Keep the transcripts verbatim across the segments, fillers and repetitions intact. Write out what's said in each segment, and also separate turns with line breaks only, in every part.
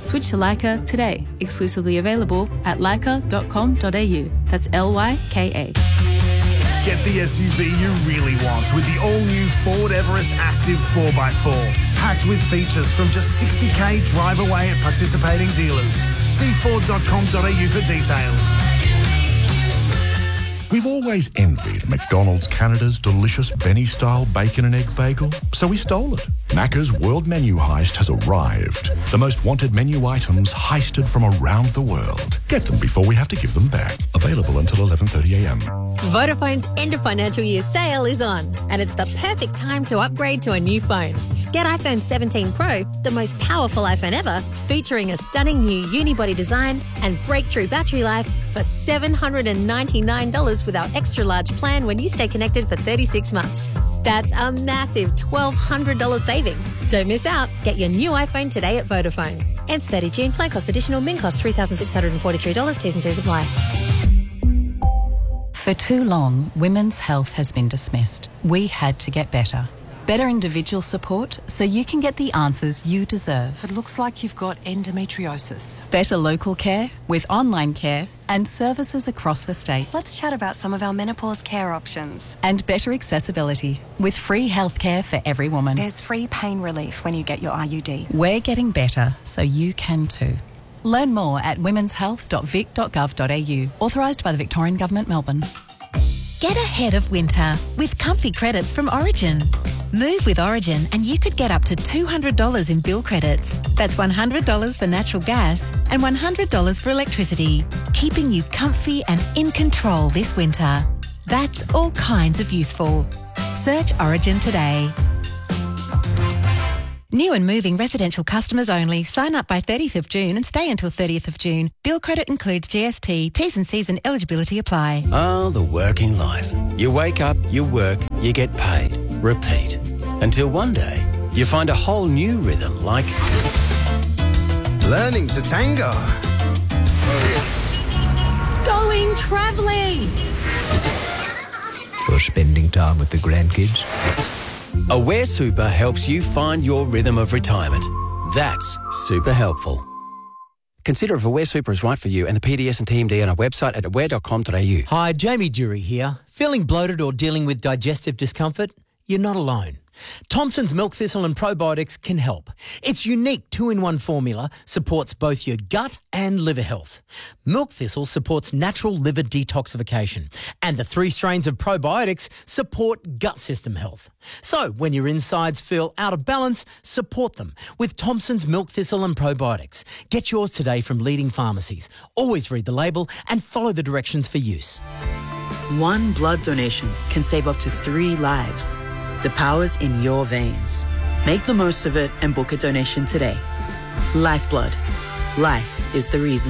Switch to Leica today. Exclusively available at leica dot com dot a u. That's L Y K A.
Get the S U V you really want with the all-new Ford Everest Active four by four. Packed with features from just sixty k drive away at participating dealers. See ford dot com dot a u for details.
We've always envied McDonald's Canada's delicious Benny-style bacon and egg bagel, so we stole it. Macca's World Menu Heist has arrived. The most wanted menu items heisted from around the world. Get them before we have to give them back. Available until eleven thirty a m.
Vodafone's end of financial year sale is on, and it's the perfect time to upgrade to a new phone. Get iPhone seventeen Pro, the most powerful iPhone ever, featuring a stunning new unibody design and breakthrough battery life for seven hundred ninety-nine dollars with our extra large plan when you stay connected for thirty-six months. That's a massive twelve hundred dollars saving. Don't miss out. Get your new iPhone today at Vodafone. Ends thirtieth of June. Plan cost additional. Min cost three thousand six hundred forty-three dollars. T's and C's apply.
For too long, women's health has been dismissed. We had to get better. Better individual support so you can get the answers you deserve.
It looks like you've got endometriosis.
Better local care with online care and services across the state.
Let's chat about some of our menopause care options.
And better accessibility with free healthcare for every woman.
There's free pain relief when you get your I U D.
We're getting better so you can too. Learn more at womens health dot vic dot gov dot a u. Authorised by the Victorian Government, Melbourne.
Get ahead of winter with comfy credits from Origin. Move with Origin and you could get up to two hundred dollars in bill credits. That's one hundred dollars for natural gas and one hundred dollars for electricity, keeping you comfy and in control this winter. That's all kinds of useful. Search Origin today. New and moving residential customers only. Sign up by thirtieth of June and stay until thirtieth of June. Bill credit includes G S T. T's and C's and eligibility apply.
Oh, the working life. You wake up, you work, you get paid. Repeat. Until one day, you find a whole new rhythm like...
learning to tango.
Going travelling.
Or spending time with the grandkids.
Aware Super helps you find your rhythm of retirement. That's super helpful. Consider if Aware Super is right for you and the P D S and T M D on our website at aware dot com dot a u.
Hi, Jamie Dury here. Feeling bloated or dealing with digestive discomfort? You're not alone. Thompson's Milk Thistle and Probiotics can help. Its unique two-in-one formula supports both your gut and liver health. Milk Thistle supports natural liver detoxification, and the three strains of probiotics support gut system health. So when your insides feel out of balance, support them with Thompson's Milk Thistle and Probiotics. Get yours today from leading pharmacies. Always read the label and follow the directions for use.
One blood donation can save up to three lives. The power's in your veins. Make the most of it and book a donation today. Lifeblood. Life is the reason.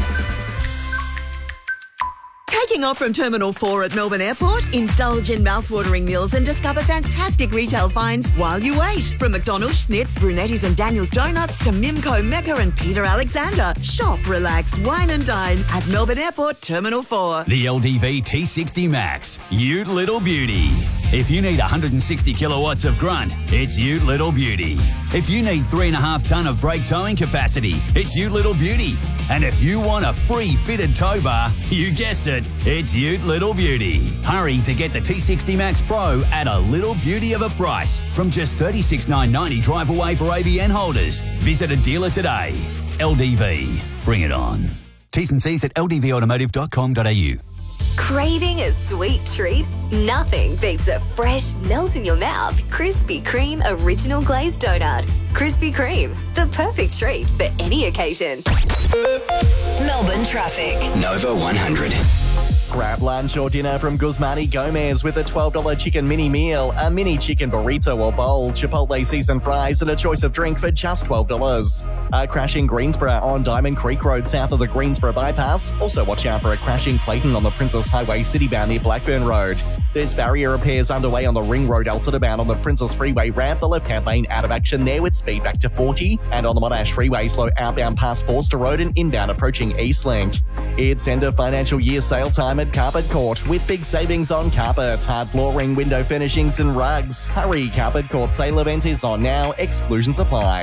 Taking off from Terminal four at Melbourne Airport, indulge in mouthwatering meals and discover fantastic retail finds while you wait. From McDonald's, Schnitz, Brunetti's and Daniel's Donuts to Mimco, Mecca and Peter Alexander. Shop, relax, wine and dine at Melbourne Airport Terminal four.
The L D V T sixty Max. Ute Little Beauty. If you need one hundred sixty kilowatts of grunt, it's Ute Little Beauty. If you need three and a half tonne of brake towing capacity, it's Ute Little Beauty. And if you want a free fitted tow bar, you guessed it, it's Ute Little Beauty. Hurry to get the T sixty Max Pro at a little beauty of a price from just thirty-six thousand nine hundred ninety dollars drive away for A B N holders. Visit a dealer today. L D V. Bring it on. T's and C's at l d v automotive dot com dot a u.
Craving a sweet treat? Nothing beats a fresh, melt-in-your-mouth Krispy Kreme Original Glazed Donut. Krispy Kreme, the perfect treat for any occasion.
Melbourne traffic.
Nova one hundred.
Grab lunch or dinner from Guzmani Gomez with a twelve dollars chicken mini meal, a mini chicken burrito or bowl, Chipotle seasoned fries and a choice of drink for just twelve dollars. A crash in Greensborough on Diamond Creek Road south of the Greensborough bypass. Also watch out for a crash in Clayton on the Princess Highway citybound near Blackburn Road. There's barrier repairs underway on the Ring Road Altona bound on the Princess Freeway ramp. The left-hand lane out of action there with speed back to forty. And on the Monash Freeway, slow outbound past Forster Road and inbound approaching Eastlink. It's end of financial year sale time at Carpet Court with big savings on carpets, hard flooring, window furnishings and rugs. Hurry, Carpet Court sale event is on now. Exclusions apply.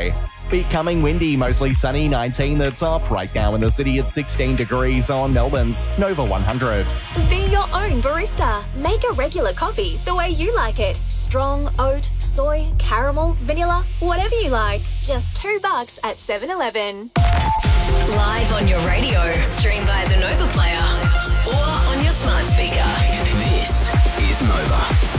Becoming windy, mostly sunny, nineteen the top. Right now in the city, it's sixteen degrees on Melbourne's Nova one hundred.
Be your own barista. Make a regular coffee the way you like it. Strong, oat, soy, caramel, vanilla, whatever you like. Just two bucks at seven eleven.
Live on your radio, stream via the Nova Player or on your smart speaker.
This is Nova.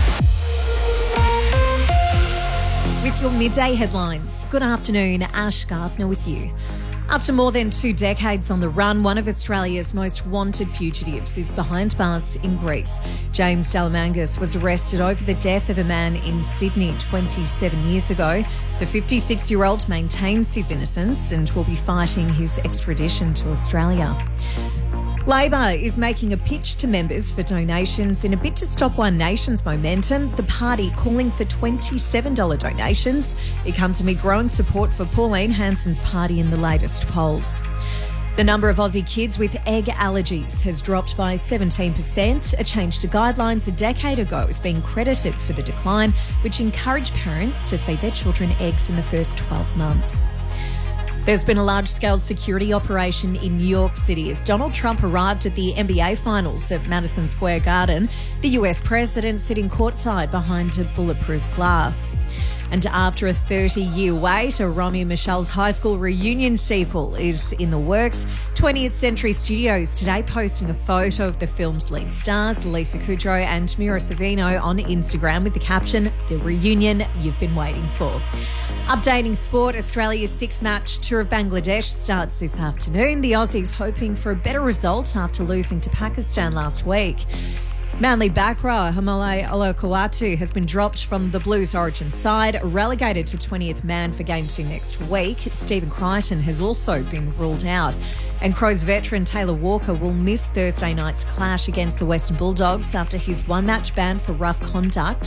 With your midday headlines. Good afternoon, Ash Gardner with you. After more than two decades on the run, one of Australia's most wanted fugitives is behind bars in Greece. James Dalamangas was arrested over the death of a man in Sydney twenty-seven years ago. The fifty-six-year-old maintains his innocence and will be fighting his extradition to Australia. Labor is making a pitch to members for donations in a bid to stop One Nation's momentum, the party calling for twenty-seven dollars donations. It comes amid growing support for Pauline Hanson's party in the latest polls. The number of Aussie kids with egg allergies has dropped by seventeen percent. A change to guidelines a decade ago is being credited for the decline, which encouraged parents to feed their children eggs in the first twelve months. There's been a large-scale security operation in New York City as Donald Trump arrived at the N B A Finals at Madison Square Garden, the U S president sitting courtside behind a bulletproof glass. And after a thirty-year wait, a Romy and Michelle's high school reunion sequel is in the works. twentieth Century Studios today posting a photo of the film's lead stars, Lisa Kudrow and Mira Sorvino, on Instagram with the caption, "The reunion you've been waiting for." Updating sport, Australia's six-match tour of Bangladesh starts this afternoon. The Aussies hoping for a better result after losing to Pakistan last week. Manly back rower Haumole Olakau'atu has been dropped from the Blues Origin side, relegated to twentieth man for Game two next week. Stephen Crichton has also been ruled out. And Crows veteran Taylor Walker will miss Thursday night's clash against the Western Bulldogs after his one-match ban for rough conduct